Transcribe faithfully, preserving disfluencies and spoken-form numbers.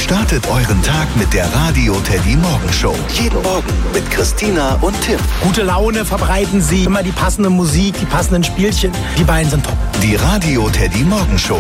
Startet euren Tag mit der Radio Teddy Morgen Show. Jeden Morgen mit Christina und Tim. Gute Laune verbreiten sie, immer die passende Musik, die passenden Spielchen. Die beiden sind top. Die Radio Teddy Morgen Show.